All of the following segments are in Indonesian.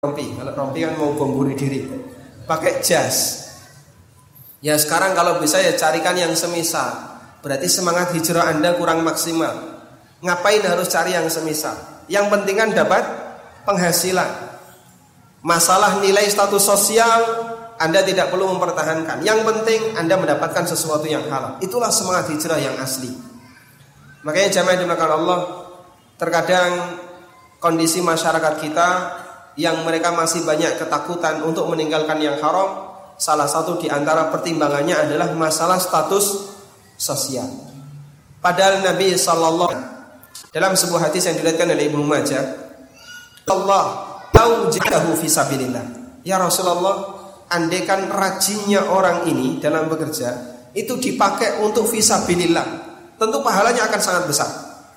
rompi. Kalau rompi kan mau bom bunuh diri, pakai jas. Ya sekarang kalau bisa ya carikan yang semisal. Berarti semangat hijrah Anda kurang maksimal. Ngapain harus cari yang semisal? Yang penting kan dapat penghasilan. Masalah nilai status sosial Anda tidak perlu mempertahankan. Yang penting Anda mendapatkan sesuatu yang halal. Itulah semangat hijrah yang asli. Makanya jamaah dimuliakan Allah, terkadang kondisi masyarakat kita yang mereka masih banyak ketakutan untuk meninggalkan yang haram, salah satu di antara pertimbangannya adalah masalah status sosial. Padahal Nabi sallallahu dalam sebuah hadis yang diriwayatkan oleh Ibnu Majah, Allah taujidahu fi sabilillah. Ya Rasulullah, andaikan rajinnya orang ini dalam bekerja itu dipakai untuk fi sabilillah, tentu pahalanya akan sangat besar.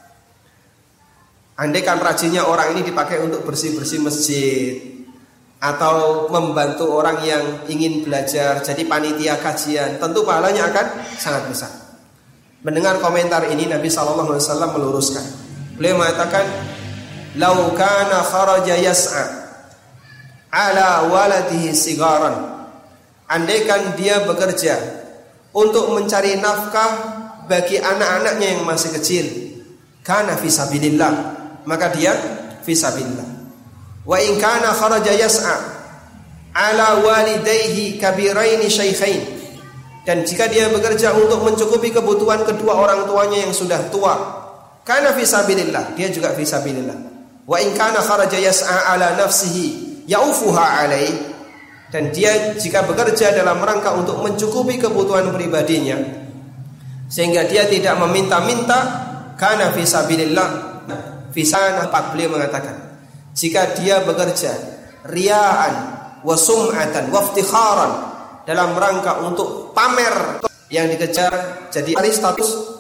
Andaikan rajinnya orang ini dipakai untuk bersih-bersih masjid atau membantu orang yang ingin belajar jadi panitia kajian, tentu pahalanya akan sangat besar. Mendengar komentar ini Nabi SAW meluruskan. Beliau mengatakan, "Lau kana kharaja yas'a ala waladihi sigaran." Andaikan dia bekerja untuk mencari nafkah bagi anak-anaknya yang masih kecil, kana fi sabilillah, maka dia fisabilillah. Wa in kana kharaja yas'a ala walidayhi kabiraini syaikhain, dan jika dia bekerja untuk mencukupi kebutuhan kedua orang tuanya yang sudah tua, kana fisabilillah, dia juga fisabilillah. Wa in kana kharaja yas'a ala nafsihi yaufuha alai, dan dia jika bekerja dalam rangka untuk mencukupi kebutuhan pribadinya sehingga dia tidak meminta-minta, kana fisabilillah. Fisana Pak beliau mengatakan, jika dia bekerja riaan wa sum'atan wa iftikharan dalam rangka untuk pamer, yang dikejar jadi status